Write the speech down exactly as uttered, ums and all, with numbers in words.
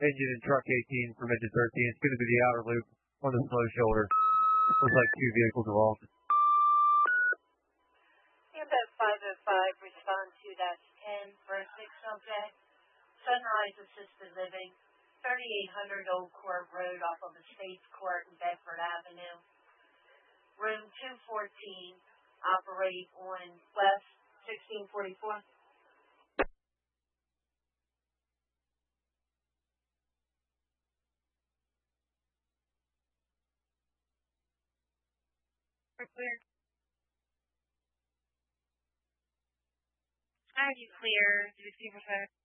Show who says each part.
Speaker 1: engine in truck eighteen from engine thirteen. It's going to be the outer loop on the slow shoulder. Looks like two vehicles involved.
Speaker 2: Ambet five oh five, respond to dash ten for a six subject. Sunrise Assisted Living, thirty-eight hundred Old Court Road off of Estates Court and Bedford Avenue. Room two fourteen, operate on West sixteen forty-four.
Speaker 3: Clear. Are you clear? Do you see